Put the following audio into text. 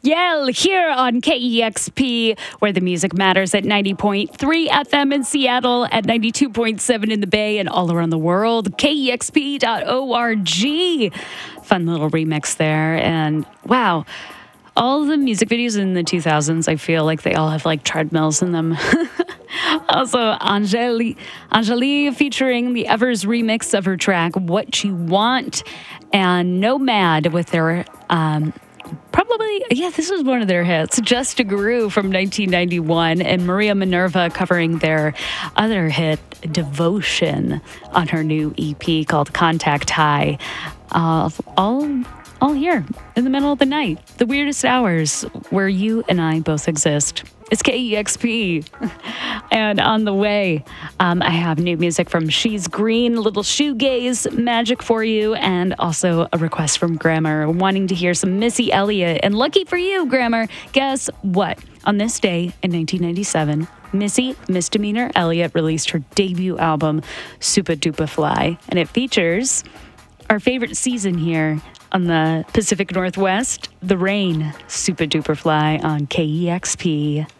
Yeah, here on KEXP, where the music matters at 90.3 FM in Seattle, at 92.7 in the Bay, and all around the world. KEXP.org. Fun little remix there. And wow, all the music videos in the 2000s, I feel like they all have like treadmills in them. Also, Anjali featuring the Evers remix of her track, What You Want, and Nomad with their... this was one of their hits, Just a Groove from 1991, and Maria Minerva covering their other hit, Devotion, on her new EP called Contact High. All here in the middle of the night, the weirdest hours where you and I both exist. It's KEXP. And on the way, I have new music from She's Green, little shoegaze magic for you, and also a request from Grammar wanting to hear some Missy Elliott. And lucky for you, Grammar, guess what? On this day in 1997, Missy Misdemeanor Elliott released her debut album, Super Duper Fly, and it features our favorite season here on the Pacific Northwest, The Rain, Super Duper Fly on KEXP.